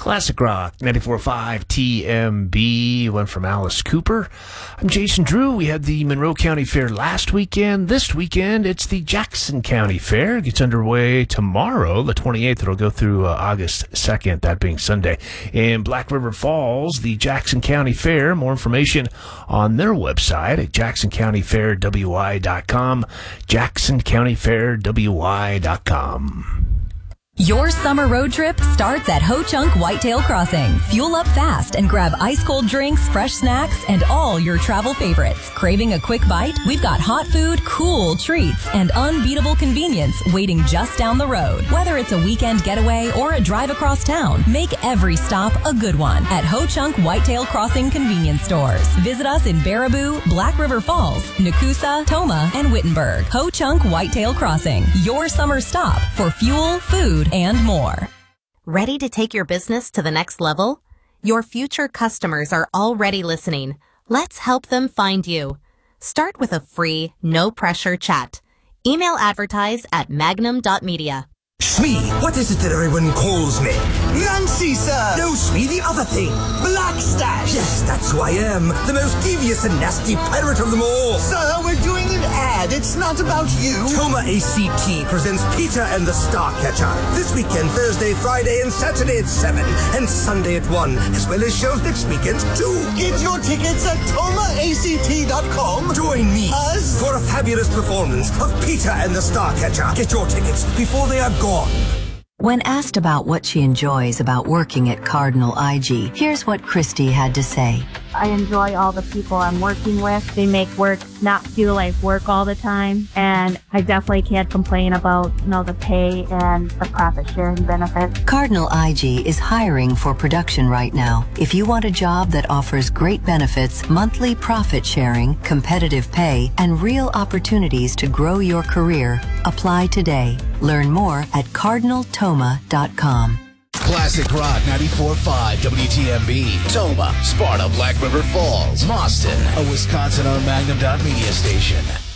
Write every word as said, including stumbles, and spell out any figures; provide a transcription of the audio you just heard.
Classic Rock, ninety-four point five T M B, one from Alice Cooper. I'm Jason Drew. We had the Monroe County Fair last weekend. This weekend, it's the Jackson County Fair. It gets underway tomorrow, the twenty-eighth. It'll go through uh, August second, that being Sunday. In Black River Falls, the Jackson County Fair. More information on their website at jackson county fair w i dot com, jackson county fair w i dot com. Your summer road trip starts at Ho Chunk Whitetail Crossing. Fuel up fast and grab ice-cold drinks, fresh snacks, and all your travel favorites. Craving a quick bite? We've got hot food, cool treats, and unbeatable convenience waiting just down the road. Whether it's a weekend getaway or a drive across town, make every stop a good one at Ho Chunk Whitetail Crossing convenience stores. Visit us in Baraboo, Black River Falls, Nakusa, Toma, and Wittenberg. Ho Chunk Whitetail Crossing, your summer stop for fuel, food, and more. Ready to take your business to the next level? Your future customers are already listening. Let's help them find you. Start with a free, no-pressure chat. Email advertise at magnum dot media. Smee, what is it that everyone calls me? Nancy, sir! No, Smee, the other thing. Blackstash! Yes, that's who I am. The most devious and nasty pirate of them all. Sir, we're doing an ad. It's not about you. Toma A C T presents Peter and the Starcatcher. This weekend, Thursday, Friday, and Saturday at seven. And Sunday at one. As well as shows next weekend, too. Get your tickets at toma a c t dot com. Join me. Us? For a fabulous performance of Peter and the Starcatcher. Get your tickets before they are gone. When asked about what she enjoys about working at Cardinal I G, here's what Christy had to say. I enjoy all the people I'm working with. They make work not feel like work all the time. And I definitely can't complain about, you know, the pay and the profit sharing benefits. Cardinal I G is hiring for production right now. If you want a job that offers great benefits, monthly profit sharing, competitive pay, and real opportunities to grow your career, apply today. Learn more at cardinal toma dot com. Classic Rock ninety-four point five W T M B, Toma, Sparta, Black River Falls, Boston, a Wisconsin-owned Magnum dot media station.